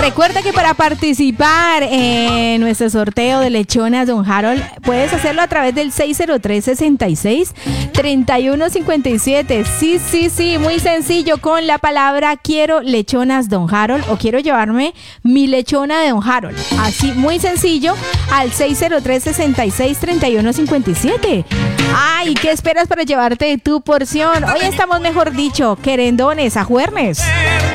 Recuerda que para participar en nuestro sorteo de lechonas Don Harold, puedes hacerlo a través del 603-66-3157. Sí, muy sencillo, con la palabra quiero lechonas Don Harold o quiero llevarme mi lechona de Don Harold. Así, muy sencillo, al 603-66-3157. Ay, ¿qué esperas para llevarte tu porción? Hoy estamos, mejor dicho, querendones a juernes.